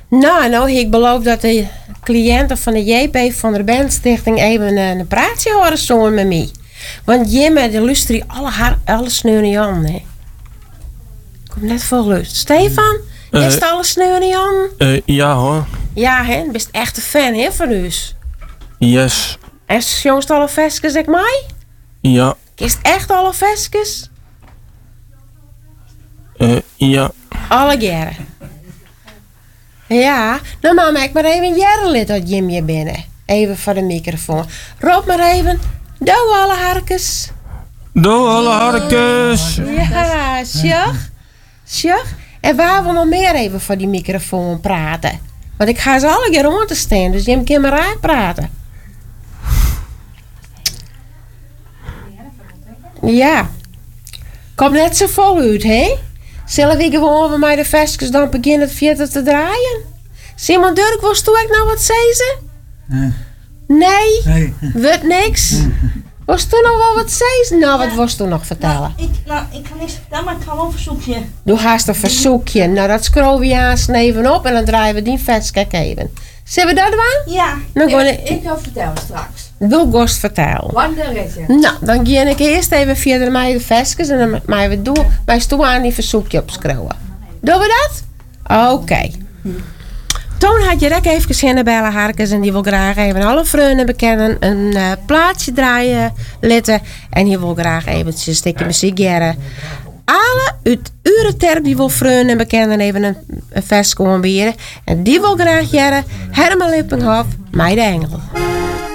Nou, ik beloof dat de cliënten van de JP van de Bandstichting even een praatje horen zo met mij. Want Jimme, de lustrie alle sneuren aan, hè. Kom net vol lust. Stefan, is het alle sneuren aan? Ja hoor. Ja, hè, best echt een fan, hè, van us. Yes. En jongens alle vestjes, zeg mij? Ja. Is het echt alle vestjes? Ja. Alle jaren. Ja, nou maak ik maar even Jerrelid dat Jim je binnen. Even voor de microfoon. Roep maar even. Doe alle harkes. Doe alle harkes. Ja, sjag. En waar we nog meer even voor die microfoon praten. Want ik ga ze alle keer rond te staan, dus Jim kan maar raak praten. Ja. Komt net zo vol uit, hè? Zullen we gewoon met mij de vestjes dan beginnen het verder te draaien? Simon Dirk, was toen ik nou wat zei ze? Nee? Wordt niks? Was toen nog wel wat zei ze? Nou, wat was toen nog vertellen? Ik kan niks vertellen, maar ik ga wel een verzoekje. Doe haast een verzoekje. Nou, dat scrollen we aan even op en dan draaien we die vestjes even. Zullen we dat doen? Ja. Ik ga vertellen straks. Doe Gost vertellen. Wanneer is het? Nou, dan ga ik eerst even via de mij de vestjes en dan maken we doen bij stoel aan die verzoekje opschrijven. Doen we dat? Oké. Toen had je ook even zin bij alle harkens en die wil graag even alle vrienden bekennen, een plaatje draaien, litten en die wil graag even een stukje muziek jaren. Alle uit urenterp die wil vrienden bekennen even een vest komen bieden en die wil graag jaren Herman Lippinghoff, Mij de Engel.